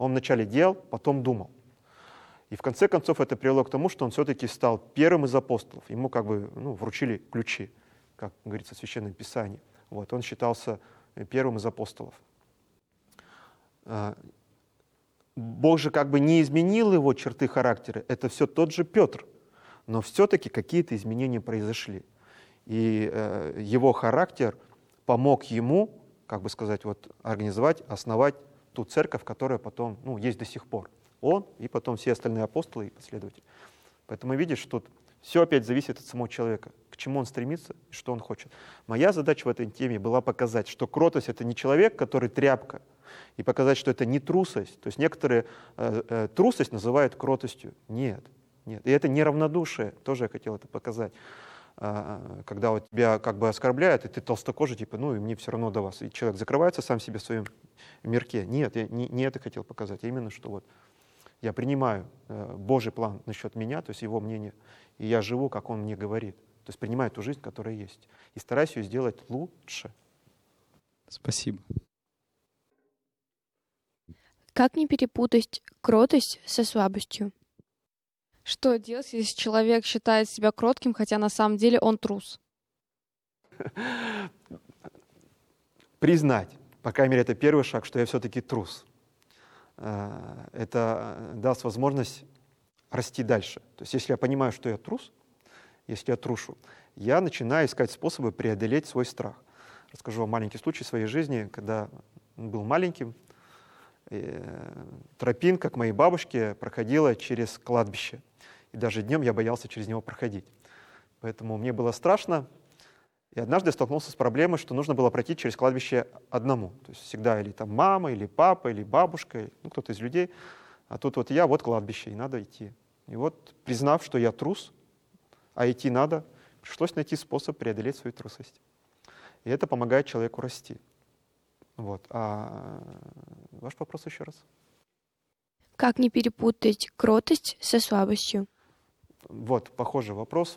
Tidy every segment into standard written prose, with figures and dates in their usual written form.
Он вначале делал, потом думал. И в конце концов это привело к тому, что он все-таки стал первым из апостолов. Ему как бы вручили ключи, как говорится в Священном Писании. Вот, он считался первым из апостолов. Бог же как бы не изменил его черты характера, это все тот же Петр, но все-таки какие-то изменения произошли. И его характер помог ему, как бы сказать, организовать, основать ту церковь, которая потом есть до сих пор. Он и потом все остальные апостолы и последователи. Поэтому видишь, тут все опять зависит от самого человека, к чему он стремится и что он хочет. Моя задача в этой теме была показать, что кротость — это не человек, который тряпка, и показать, что это не трусость. То есть некоторые трусость называют кротостью. Нет. И это не равнодушие, тоже я хотел это показать. Когда тебя как бы оскорбляют, и ты толстокожий, и мне все равно до вас. И человек закрывается сам себе в своем мирке. Нет, я не это хотел показать, а именно, что я принимаю Божий план насчет меня, то есть его мнение, и я живу, как он мне говорит. То есть принимаю ту жизнь, которая есть. И стараюсь ее сделать лучше. Спасибо. Как не перепутать кротость со слабостью? Что делать, если человек считает себя кротким, хотя на самом деле он трус? Признать, по крайней мере, это первый шаг, что я все-таки трус. Это даст возможность расти дальше. То есть если я понимаю, что я трус, если я трушу, я начинаю искать способы преодолеть свой страх. Расскажу вам маленький случай в своей жизни, когда был маленьким. Тропинка к моей бабушке проходила через кладбище. И даже днем я боялся через него проходить. Поэтому мне было страшно. И однажды я столкнулся с проблемой, что нужно было пройти через кладбище одному. То есть всегда или там мама, или папа, или бабушка, кто-то из людей. А тут я, кладбище, и надо идти. И признав, что я трус, а идти надо, пришлось найти способ преодолеть свою трусость. И это помогает человеку расти. А ваш вопрос еще раз? Как не перепутать кротость со слабостью? Похожий вопрос.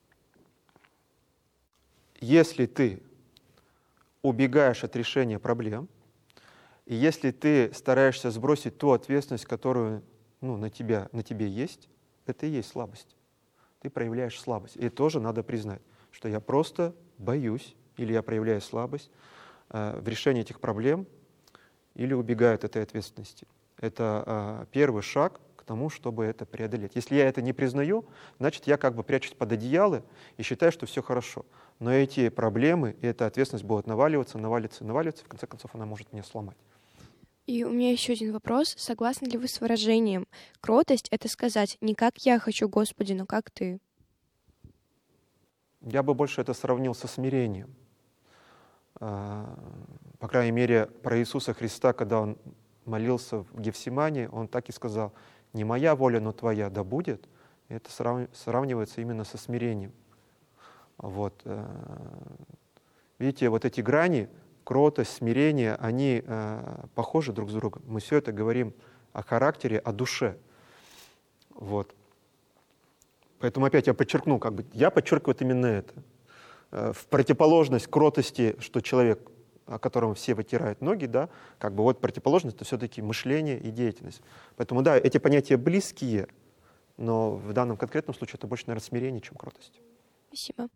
Если ты убегаешь от решения проблем, и если ты стараешься сбросить ту ответственность, которую на тебе есть, это и есть слабость. Ты проявляешь слабость. И тоже надо признать, что я просто боюсь, или я проявляю слабость в решении этих проблем, или убегаю от этой ответственности. Это первый шаг к тому, чтобы это преодолеть. Если я это не признаю, значит, я как бы прячусь под одеяло и считаю, что все хорошо. Но эти проблемы и эта ответственность будут наваливаться, и в конце концов она может меня сломать. И у меня еще один вопрос. Согласны ли вы с выражением «кротость» — это сказать не как я хочу, Господи, но как Ты? Я бы больше это сравнил со смирением. По крайней мере, про Иисуса Христа, когда Он молился в Гефсимании, Он так и сказал: «Не моя воля, но Твоя да будет». И это сравнивается именно со смирением. Видите, эти грани, кротость, смирение, они похожи друг с другом. Мы все это говорим о характере, о душе. Поэтому опять я подчеркиваю именно это. В противоположность кротости, что человек, о котором все вытирают ноги, противоположность — это все-таки мышление и деятельность. Поэтому эти понятия близкие, но в данном конкретном случае это больше, наверное, смирение, чем кротость. Спасибо.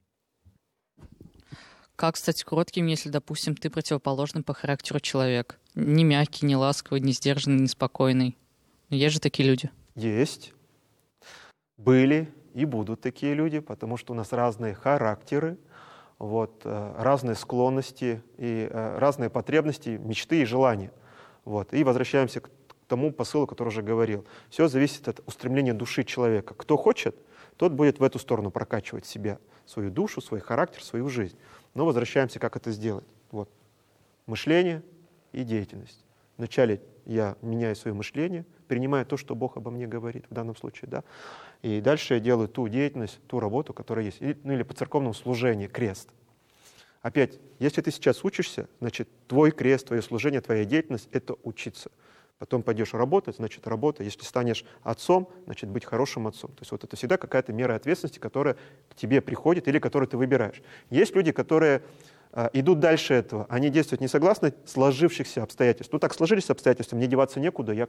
Как стать кротким, если, допустим, ты противоположный по характеру человек? Не мягкий, не ласковый, не сдержанный, не спокойный. Есть же такие люди? Есть. Были и будут такие люди, потому что у нас разные характеры, разные склонности и разные потребности, мечты и желания. И возвращаемся к тому посылу, который уже говорил. Все зависит от устремления души человека. Кто хочет, тот будет в эту сторону прокачивать себя, свою душу, свой характер, свою жизнь. Но возвращаемся, как это сделать. Мышление и деятельность. Вначале я меняю свое мышление, принимаю то, что Бог обо мне говорит в данном случае, и дальше я делаю ту деятельность, ту работу, которая есть. Или по церковному служению, крест. Опять, если ты сейчас учишься, значит, твой крест, твое служение, твоя деятельность — это учиться. Потом пойдешь работать, значит, работа. Если станешь отцом, значит, быть хорошим отцом. То есть это всегда какая-то мера ответственности, которая к тебе приходит или которую ты выбираешь. Есть люди, которые идут дальше этого. Они действуют не согласно сложившихся обстоятельств. Так сложились обстоятельства, мне деваться некуда, я